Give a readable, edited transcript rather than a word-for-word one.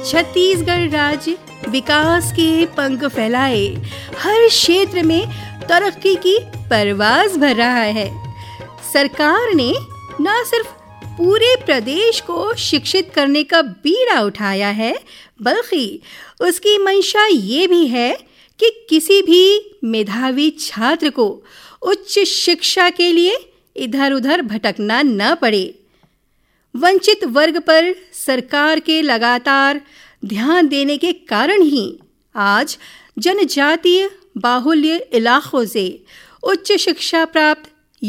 छत्तीसगढ़ राज्य विकास के पंख फैलाए हर क्षेत्र में तरक्की की परवाज़ भर रहा है। सरकार ने न सिर्फ पूरे प्रदेश को शिक्षित करने का बीड़ा उठाया है, बल्कि उसकी मंशा ये भी है कि किसी भी मेधावी छात्र को उच्च शिक्षा के लिए इधर-उधर भटकना न पड़े। वंचित वर्ग पर सरकार के लगातार ध्यान देने के कारण ही आज जनजातीय बाहुल्य इलाकों से उच्च शिक्षा प्राप्त